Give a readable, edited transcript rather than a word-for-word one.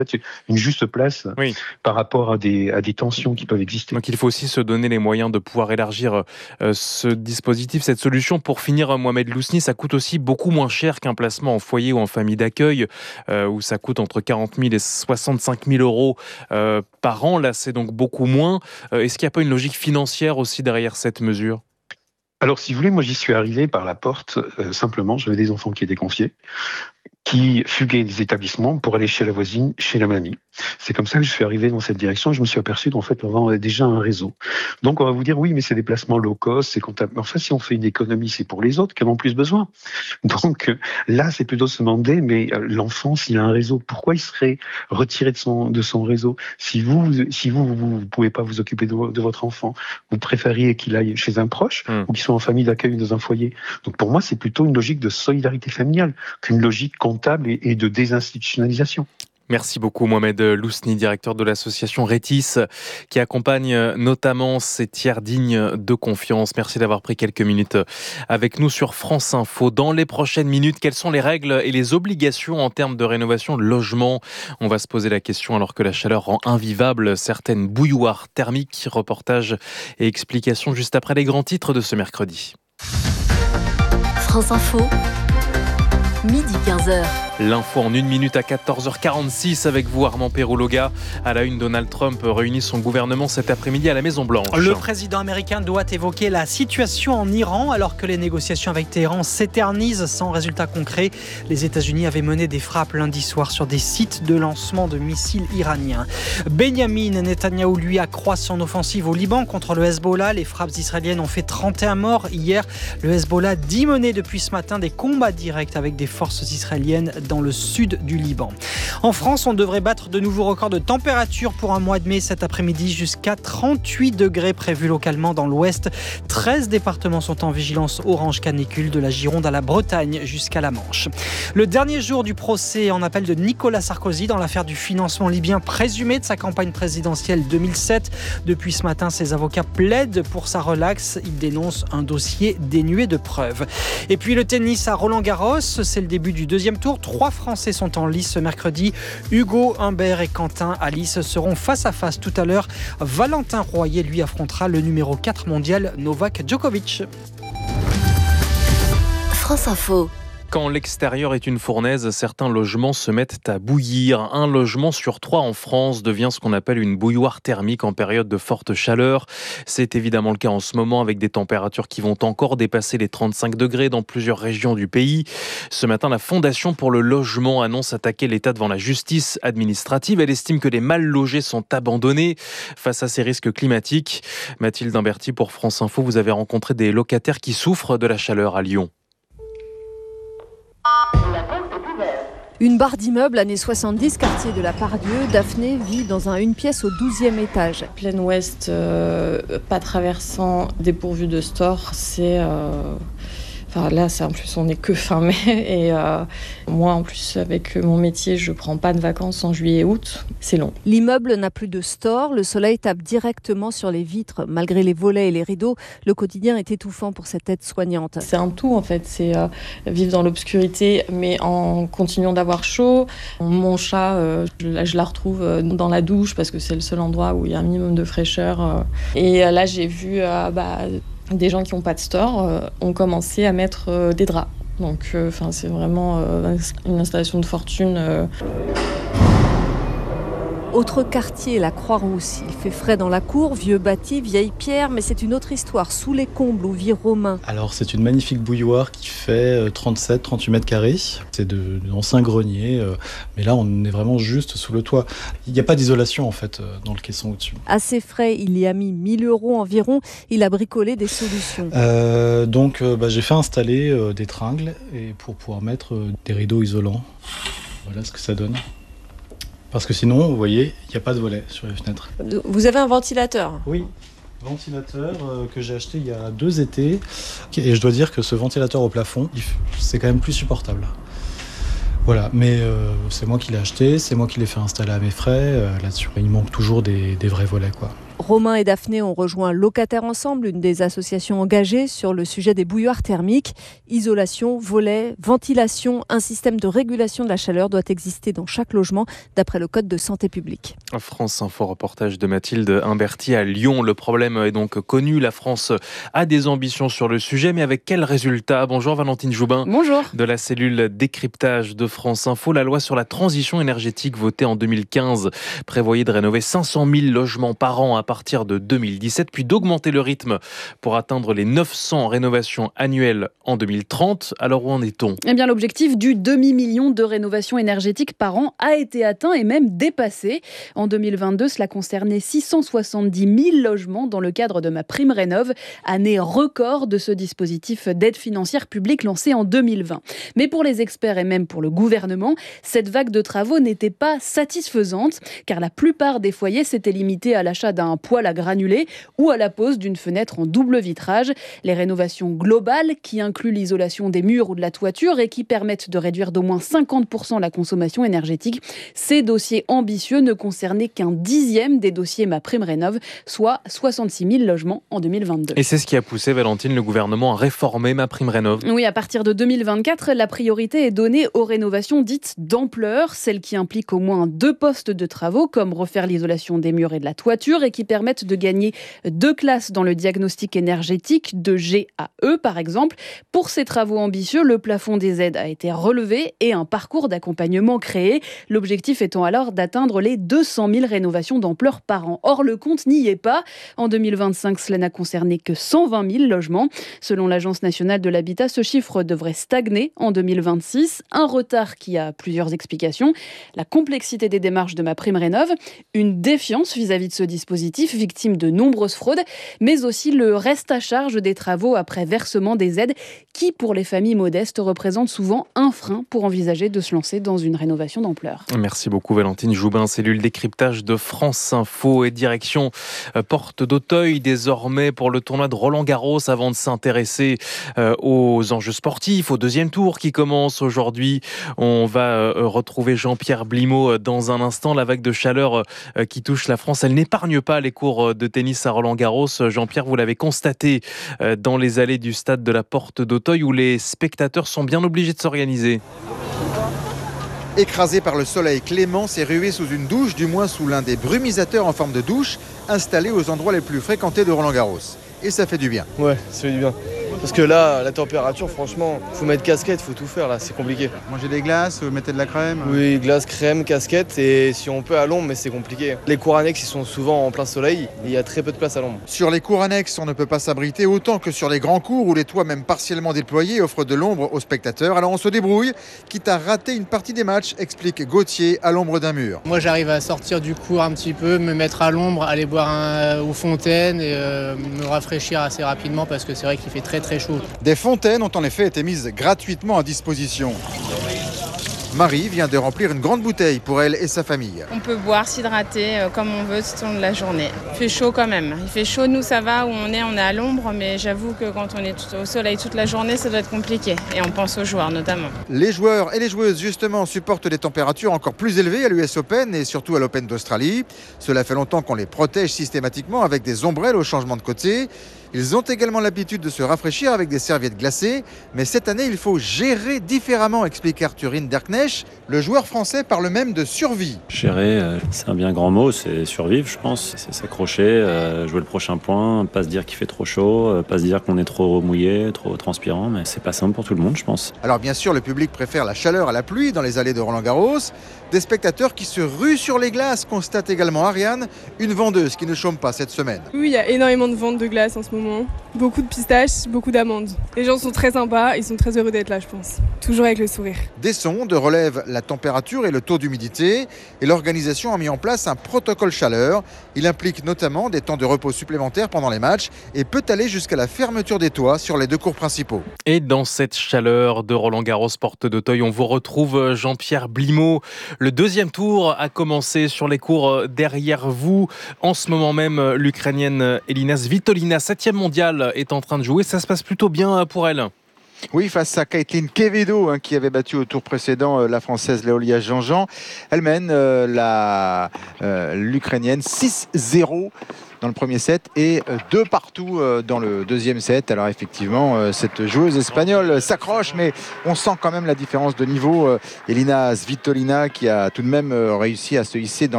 une juste place Oui. par rapport à des tensions qui peuvent exister. Donc il faut aussi se donner les moyens de pouvoir élargir ce dispositif, cette solution. Pour finir, Mohamed Lousni, ça coûte aussi beaucoup moins cher qu'un placement en foyer ou en famille d'accueil, où ça coûte entre 40 000 et 65 000 euros par an. Là, c'est donc beaucoup moins. Est-ce qu'il n'y a pas une logique financière aussi derrière cette mesure ? Alors, si vous voulez, moi, j'y suis arrivé par la porte, simplement. J'avais des enfants qui étaient confiés, qui fuguaient des établissements pour aller chez la voisine, chez la mamie. C'est comme ça que je suis arrivé dans cette direction. Je me suis aperçu qu'en fait, on avait déjà un réseau. Donc, on va vous dire, oui, mais c'est des placements low cost, c'est comptable. En fait, si on fait une économie, c'est pour les autres qui en ont plus besoin. Donc, là, c'est plutôt se demander, mais l'enfant, s'il a un réseau, pourquoi il serait retiré de son réseau? Si vous pouvez pas vous occuper de votre enfant, vous préfériez qu'il aille chez un proche ou qu'il soit en famille d'accueil ou dans un foyer. Donc, pour moi, c'est plutôt une logique de solidarité familiale qu'une logique comptable et de désinstitutionnalisation. Merci beaucoup Mohamed Lousni, directeur de l'association Rétis, qui accompagne notamment ces tiers dignes de confiance. Merci d'avoir pris quelques minutes avec nous sur France Info. Dans les prochaines minutes, quelles sont les règles et les obligations en termes de rénovation de logement ? On va se poser la question alors que la chaleur rend invivable certaines bouilloires thermiques. Reportage et explications juste après les grands titres de ce mercredi. France Info, midi 15h. L'info en 1 minute à 14h46 avec vous Armand Perrouloga. À la une, Donald Trump réunit son gouvernement cet après-midi à la Maison-Blanche. Le président américain doit évoquer la situation en Iran alors que les négociations avec Téhéran s'éternisent sans résultat concret. Les États-Unis avaient mené des frappes lundi soir sur des sites de lancement de missiles iraniens. Benyamin Netanyahou, lui, accroît son offensive au Liban contre le Hezbollah. Les frappes israéliennes ont fait 31 morts hier. Le Hezbollah dit mener depuis ce matin des combats directs avec des forces israéliennes dans le sud du Liban. En France, on devrait battre de nouveaux records de température pour un mois de mai cet après-midi, jusqu'à 38 degrés prévus localement dans l'ouest. 13 départements sont en vigilance orange canicule, de la Gironde à la Bretagne jusqu'à la Manche. Le dernier jour du procès en appel de Nicolas Sarkozy dans l'affaire du financement libyen présumé de sa campagne présidentielle 2007. Depuis ce matin, ses avocats plaident pour sa relaxe. Ils dénoncent un dossier dénué de preuves. Et puis le tennis à Roland-Garros, c'est le début du deuxième tour. 3 Français sont en lice ce mercredi. Hugo Humbert et Quentin Alice seront face à face tout à l'heure. Valentin Royer, lui, affrontera le numéro 4 mondial Novak Djokovic. France Info. Quand l'extérieur est une fournaise, certains logements se mettent à bouillir. 1 logement sur 3 en France devient ce qu'on appelle une bouilloire thermique en période de forte chaleur. C'est évidemment le cas en ce moment avec des températures qui vont encore dépasser les 35 degrés dans plusieurs régions du pays. Ce matin, la Fondation pour le logement annonce attaquer l'État devant la justice administrative. Elle estime que les mal logés sont abandonnés face à ces risques climatiques. Mathilde Imberti pour France Info, vous avez rencontré des locataires qui souffrent de la chaleur à Lyon. Une barre d'immeubles années 70, quartier de la Pardieu. Daphné vit dans une pièce au 12e étage. Plein ouest, pas traversant, dépourvu de store, c'est... Enfin là, en plus, on n'est que fin mai. Et moi, en plus, avec mon métier, je ne prends pas de vacances en juillet et août. C'est long. L'immeuble n'a plus de store. Le soleil tape directement sur les vitres. Malgré les volets et les rideaux, le quotidien est étouffant pour cette aide-soignante. C'est un tout, en fait. C'est vivre dans l'obscurité, mais en continuant d'avoir chaud. Mon chat, je la retrouve dans la douche parce que c'est le seul endroit où il y a un minimum de fraîcheur. Et là, j'ai vu... des gens qui n'ont pas de store ont commencé à mettre des draps. Donc c'est vraiment une installation de fortune. Autre quartier, la Croix-Rousse. Il fait frais dans la cour, vieux bâti, vieille pierre, mais c'est une autre histoire, sous les combles où vit Romain. Alors c'est une magnifique bouilloire qui fait 37-38 mètres carrés. C'est d'anciens greniers, mais là on est vraiment juste sous le toit. Il n'y a pas d'isolation en fait dans le caisson au-dessus. À ses frais, il y a mis 1 000 € environ. Il a bricolé des solutions. Donc j'ai fait installer des tringles et pour pouvoir mettre des rideaux isolants. Voilà ce que ça donne. Parce que sinon, vous voyez, il n'y a pas de volet sur les fenêtres. Vous avez un ventilateur ? Oui, ventilateur que j'ai acheté il y a 2 étés. Et je dois dire que ce ventilateur au plafond, c'est quand même plus supportable. Voilà, mais c'est moi qui l'ai acheté, c'est moi qui l'ai fait installer à mes frais. Là-dessus, il manque toujours des vrais volets, quoi. Romain et Daphné ont rejoint Locataires Ensemble, une des associations engagées sur le sujet des bouilloires thermiques. Isolation, volets, ventilation, un système de régulation de la chaleur doit exister dans chaque logement, d'après le Code de santé publique. France Info, reportage de Mathilde Imberti à Lyon. Le problème est donc connu. La France a des ambitions sur le sujet, mais avec quels résultats ? Bonjour Valentine Joubin. Bonjour. De la cellule décryptage de France Info, la loi sur la transition énergétique votée en 2015 prévoyait de rénover 500 000 logements par an à partir de 2017, puis d'augmenter le rythme pour atteindre les 900 rénovations annuelles en 2030. Alors où en est-on ? Eh bien, l'objectif du demi-million de rénovations énergétiques par an a été atteint et même dépassé. En 2022, cela concernait 670 000 logements dans le cadre de MaPrimeRénov', année record de ce dispositif d'aide financière publique lancé en 2020. Mais pour les experts et même pour le gouvernement, cette vague de travaux n'était pas satisfaisante, car la plupart des foyers s'étaient limités à l'achat d'un poêle à granulés ou à la pose d'une fenêtre en double vitrage. Les rénovations globales, qui incluent l'isolation des murs ou de la toiture et qui permettent de réduire d'au moins 50% la consommation énergétique, ces dossiers ambitieux ne concernaient qu'un dixième des dossiers MaPrimeRénov', soit 66 000 logements en 2022. Et c'est ce qui a poussé, Valentine, le gouvernement à réformer MaPrimeRénov'. Oui, à partir de 2024, la priorité est donnée aux rénovations dites d'ampleur, celles qui impliquent au moins 2 postes de travaux, comme refaire l'isolation des murs et de la toiture, et qui permettent de gagner 2 classes dans le diagnostic énergétique, de G à E par exemple. Pour ces travaux ambitieux, le plafond des aides a été relevé et un parcours d'accompagnement créé. L'objectif étant alors d'atteindre les 200 000 rénovations d'ampleur par an. Or, le compte n'y est pas. En 2025, cela n'a concerné que 120 000 logements. Selon l'Agence nationale de l'habitat, ce chiffre devrait stagner en 2026. Un retard qui a plusieurs explications. La complexité des démarches de MaPrimeRénov', une défiance vis-à-vis de ce dispositif, victime de nombreuses fraudes, mais aussi le reste à charge des travaux après versement des aides qui, pour les familles modestes, représente souvent un frein pour envisager de se lancer dans une rénovation d'ampleur. Merci beaucoup Valentine Joubin, cellule décryptage de France Info et direction Porte d'Auteuil désormais pour le tournoi de Roland-Garros avant de s'intéresser aux enjeux sportifs, au deuxième tour qui commence aujourd'hui. On va retrouver Jean-Pierre Blimaud dans un instant. La vague de chaleur qui touche la France, elle n'épargne pas les cours de tennis à Roland-Garros. Jean-Pierre, vous l'avez constaté dans les allées du stade de la Porte d'Auteuil où les spectateurs sont bien obligés de s'organiser. Écrasé par le soleil, Clément s'est rué sous une douche, du moins sous l'un des brumisateurs en forme de douche, installés aux endroits les plus fréquentés de Roland-Garros. Et ça fait du bien. Ouais, ça fait du bien. Parce que là, la température, franchement, faut mettre casquette, faut tout faire là, c'est compliqué. Manger des glaces, mettez de la crème. Oui, glace, crème, casquette et si on peut à l'ombre, mais c'est compliqué. Les cours annexes, ils sont souvent en plein soleil, et il y a très peu de place à l'ombre. Sur les cours annexes, on ne peut pas s'abriter autant que sur les grands cours où les toits, même partiellement déployés, offrent de l'ombre aux spectateurs. Alors on se débrouille, quitte à rater une partie des matchs, explique Gauthier à l'ombre d'un mur. Moi j'arrive à sortir du cours un petit peu, me mettre à l'ombre, aller boire aux fontaines et me rafraîchir assez rapidement parce que c'est vrai qu'il fait très très chaud. Des fontaines ont en effet été mises gratuitement à disposition. Marie vient de remplir une grande bouteille pour elle et sa famille. On peut boire, s'hydrater comme on veut tout au long de la journée. Il fait chaud quand même. Il fait chaud, nous ça va, où on est à l'ombre, mais j'avoue que quand on est au soleil toute la journée, ça doit être compliqué. Et on pense aux joueurs notamment. Les joueurs et les joueuses justement supportent des températures encore plus élevées à l'US Open et surtout à l'Open d'Australie. Cela fait longtemps qu'on les protège systématiquement avec des ombrelles au changement de côté. Ils ont également l'habitude de se rafraîchir avec des serviettes glacées, mais cette année, il faut gérer différemment, explique Arthurine Derknecht. Le joueur français parle même de survie. Gérer, c'est un bien grand mot, c'est survivre, je pense. C'est s'accrocher, jouer le prochain point, pas se dire qu'il fait trop chaud, pas se dire qu'on est trop mouillé, trop transpirant, mais c'est pas simple pour tout le monde, je pense. Alors bien sûr, le public préfère la chaleur à la pluie dans les allées de Roland-Garros. Des spectateurs qui se ruent sur les glaces, constate également Ariane, une vendeuse qui ne chôme pas cette semaine. Oui, il y a énormément de ventes de glace en ce moment. Beaucoup de pistaches, beaucoup d'amandes. Les gens sont très sympas, ils sont très heureux d'être là, je pense. Toujours avec le sourire. Des sondes relèvent la température et le taux d'humidité et l'organisation a mis en place un protocole chaleur. Il implique notamment des temps de repos supplémentaires pendant les matchs et peut aller jusqu'à la fermeture des toits sur les 2 cours principaux. Et dans cette chaleur de Roland-Garros Porte d'Auteuil, on vous retrouve Jean-Pierre Blimaud. Le deuxième tour a commencé sur les cours derrière vous. En ce moment même, l'Ukrainienne Elina Svitolina, 7e mondiale, est en train de jouer. Ça se passe plutôt bien pour elle. Oui, face à Caitlin Quevedo, qui avait battu au tour précédent la Française Léolia Jean-Jean. Elle mène l'Ukrainienne 6-0 dans le premier set et 2 partout dans le deuxième set. Alors effectivement, cette joueuse espagnole s'accroche, mais on sent quand même la différence de niveau. Elina Svitolina qui a tout de même réussi à se hisser dans